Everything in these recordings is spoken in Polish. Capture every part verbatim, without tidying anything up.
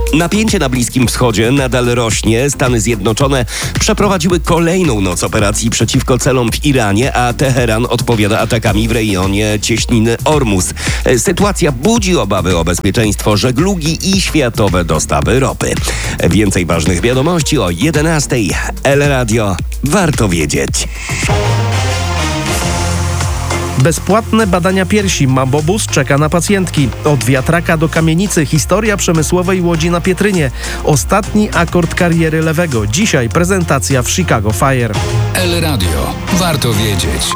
Napięcie na Bliskim Wschodzie nadal rośnie. Stany Zjednoczone przeprowadziły kolejną noc operacji przeciwko celom w Iranie, a Teheran odpowiada atakami w rejonie cieśniny Ormus. Sytuacja budzi obawy o bezpieczeństwo żeglugi i światowe dostawy ropy. Więcej ważnych wiadomości o jedenastej. El Radio. Warto wiedzieć. Bezpłatne badania piersi. Mambobus czeka na pacjentki. Od wiatraka do kamienicy. Historia przemysłowej łodzi na Pietrynie. Ostatni akord kariery Lewego. Dzisiaj prezentacja w Chicago Fire. El Radio. Warto wiedzieć.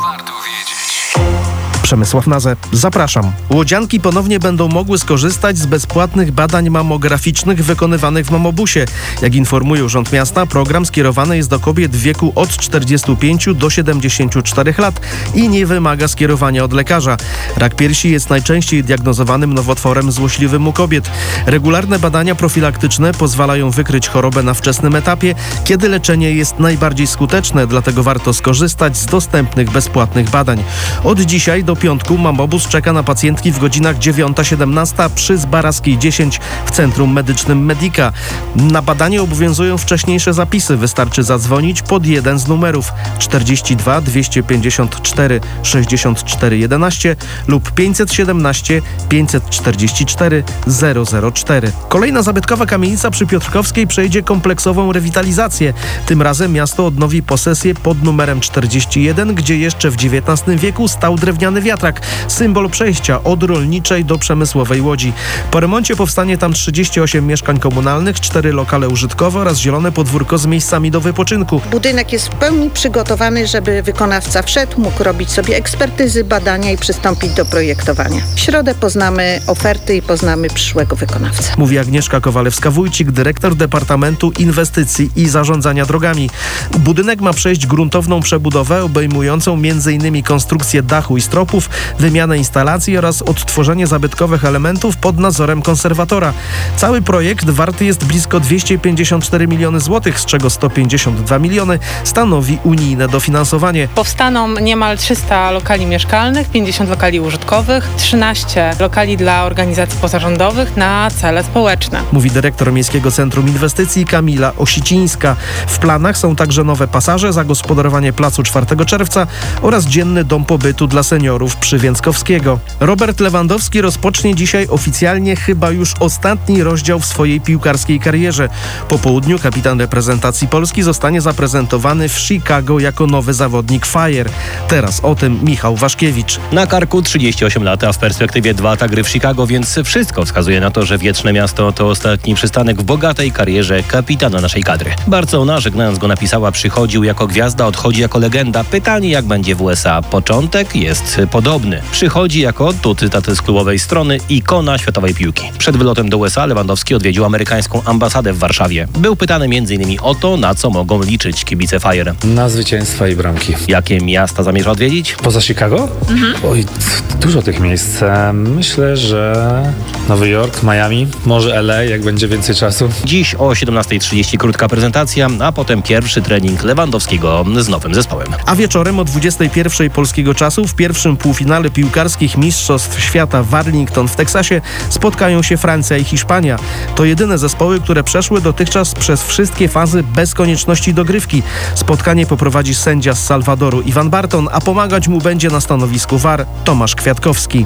Przemysław Nazę. Zapraszam. Łodzianki ponownie będą mogły skorzystać z bezpłatnych badań mamograficznych wykonywanych w Mamobusie. Jak informuje Urząd Miasta, program skierowany jest do kobiet w wieku od czterdziestu pięciu do siedemdziesięciu czterech lat i nie wymaga skierowania od lekarza. Rak piersi jest najczęściej diagnozowanym nowotworem złośliwym u kobiet. Regularne badania profilaktyczne pozwalają wykryć chorobę na wczesnym etapie, kiedy leczenie jest najbardziej skuteczne, dlatego warto skorzystać z dostępnych bezpłatnych badań. Od dzisiaj do piątku Mambobus czeka na pacjentki w godzinach dziewiąta siedemnaście przy Zbaraskiej dziesięć w Centrum Medycznym Medika. Na badanie obowiązują wcześniejsze zapisy. Wystarczy zadzwonić pod jeden z numerów czterdzieści dwa dwieście pięćdziesiąt cztery sześćdziesiąt cztery jedenaście lub pięćset siedemnaście pięćset czterdzieści cztery zero zero cztery. Kolejna zabytkowa kamienica przy Piotrkowskiej przejdzie kompleksową rewitalizację. Tym razem miasto odnowi posesję pod numerem czterdzieści jeden, gdzie jeszcze w dziewiętnastym wieku stał drewniany wiatrak, symbol przejścia od rolniczej do przemysłowej Łodzi. Po remoncie powstanie tam trzydzieści osiem mieszkań komunalnych, cztery lokale użytkowe oraz zielone podwórko z miejscami do wypoczynku. Budynek jest w pełni przygotowany, żeby wykonawca wszedł, mógł robić sobie ekspertyzy, badania i przystąpić do projektowania. W środę poznamy oferty i poznamy przyszłego wykonawcę. Mówi Agnieszka Kowalewska-Wójcik, dyrektor Departamentu Inwestycji i Zarządzania Drogami. Budynek ma przejść gruntowną przebudowę obejmującą między innymi konstrukcję dachu i stropów, wymianę instalacji oraz odtworzenie zabytkowych elementów pod nadzorem konserwatora. Cały projekt warty jest blisko dwieście pięćdziesiąt cztery miliony złotych, z czego sto pięćdziesiąt dwa miliony stanowi unijne dofinansowanie. Powstaną niemal trzysta lokali mieszkalnych, pięćdziesiąt lokali użytkowych, trzynaście lokali dla organizacji pozarządowych na cele społeczne. Mówi dyrektor Miejskiego Centrum Inwestycji Kamila Osicińska. W planach są także nowe pasaże, zagospodarowanie placu czwartego czerwca oraz dzienny dom pobytu dla seniorów przy Więckowskiego. Robert Lewandowski rozpocznie dzisiaj oficjalnie chyba już ostatni rozdział w swojej piłkarskiej karierze. Po południu kapitan reprezentacji Polski zostanie zaprezentowany w Chicago jako nowy zawodnik Fire. Teraz o tym Michał Waszkiewicz. Na karku trzydzieści osiem lat, a w perspektywie dwa lata gry w Chicago, więc wszystko wskazuje na to, że Wieczne Miasto to ostatni przystanek w bogatej karierze kapitana naszej kadry. Barcelona, żegnając go, napisała: przychodził jako gwiazda, odchodzi jako legenda. Pytanie, jak będzie w U S A. Początek jest podobny. Przychodzi jako, tu cytat z klubowej strony, ikona światowej piłki. Przed wylotem do U S A Lewandowski odwiedził amerykańską ambasadę w Warszawie. Był pytany między innymi o to, na co mogą liczyć kibice Fire. Na zwycięstwa i bramki. Jakie miasta zamierza odwiedzić? Poza Chicago? Mhm. Oj, dużo tych miejsc. Myślę, że Nowy Jork, Miami, może L A, jak będzie więcej czasu. Dziś o siedemnasta trzydzieści krótka prezentacja, a potem pierwszy trening Lewandowskiego z nowym zespołem. A wieczorem o dwudziestej pierwszej polskiego czasu w pierwszym półfinale piłkarskich Mistrzostw Świata w Arlington w Teksasie spotkają się Francja i Hiszpania. To jedyne zespoły, które przeszły dotychczas przez wszystkie fazy bez konieczności dogrywki. Spotkanie poprowadzi sędzia z Salwadoru Iwan Barton, a pomagać mu będzie na stanowisku V A R Tomasz Kwiatkowski.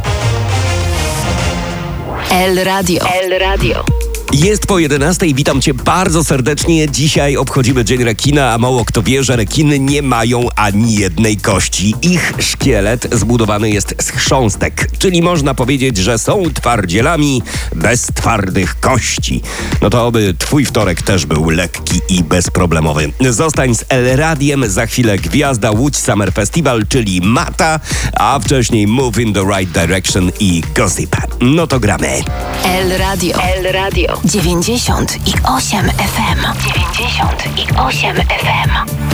El Radio. El Radio. Jest po jedenastej, witam Cię bardzo serdecznie. Dzisiaj obchodzimy Dzień Rekina, a mało kto wie, że rekiny nie mają ani jednej kości. Ich szkielet zbudowany jest z chrząstek, czyli można powiedzieć, że są twardzielami bez twardych kości. No to oby Twój wtorek też był lekki i bezproblemowy. Zostań z El Radiem, za chwilę gwiazda Łódź Summer Festival, czyli Mata, a wcześniej Move in the Right Direction i Gossip. No to gramy. El Radio. El Radio. dziewięćdziesiąt i osiem F M. dziewięćdziesiąt i osiem F M.